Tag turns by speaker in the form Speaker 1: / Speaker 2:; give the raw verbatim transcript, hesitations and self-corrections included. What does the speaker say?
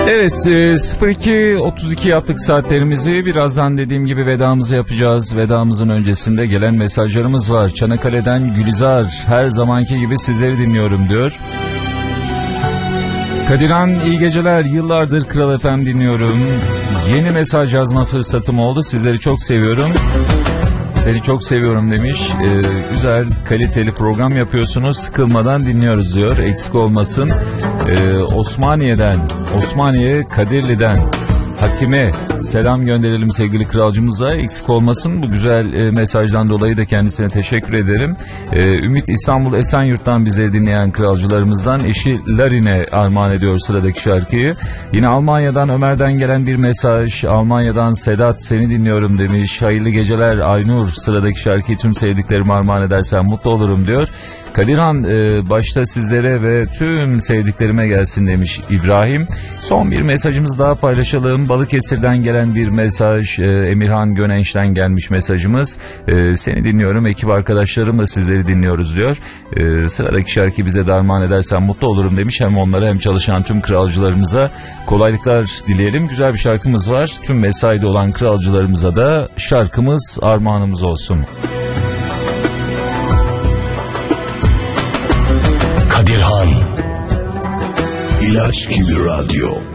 Speaker 1: Evet, e, sıfır iki otuz iki yaptık saatlerimizi. Birazdan dediğim gibi vedamızı yapacağız. Vedamızın öncesinde gelen mesajlarımız var. Çanakkale'den Gülizar, her zamanki gibi sizleri dinliyorum diyor. Kadirhan, iyi geceler, yıllardır Kral F M dinliyorum. Yeni mesaj yazma fırsatım oldu, sizleri çok seviyorum. Seni çok seviyorum demiş. Ee, güzel, kaliteli program yapıyorsunuz. Sıkılmadan dinliyoruz diyor. Eksik olmasın. Ee, Osmaniye'den, Osmaniye Kadirli'den Hatime selam gönderelim sevgili kralcımıza. Eksik olmasın. Bu güzel e, mesajdan dolayı da kendisine teşekkür ederim. Ee, Ümit İstanbul Esenyurt'tan bizleri dinleyen kralcılarımızdan eşi Larin'e armağan ediyor sıradaki şarkıyı. Yine Almanya'dan Ömer'den gelen bir mesaj. Almanya'dan Sedat, seni dinliyorum demiş. Hayırlı geceler Aynur, sıradaki şarkıyı tüm sevdiklerime armağan edersen mutlu olurum diyor. Kadirhan, e, başta sizlere ve tüm sevdiklerime gelsin demiş İbrahim. Son bir mesajımız daha paylaşalım. Balıkesir'den gelen bir mesaj. e, Emirhan Gönenç'ten gelmiş mesajımız. E, seni dinliyorum, ekip arkadaşlarımla sizleri dinliyoruz diyor. E, sıradaki şarkıyı bize de armağan edersen mutlu olurum demiş. Hem onlara hem çalışan tüm kralcılarımıza kolaylıklar dileyelim. Güzel bir şarkımız var. Tüm mesaide olan kralcılarımıza da şarkımız armağanımız olsun.
Speaker 2: Kadirhan İlaç gibi radyo.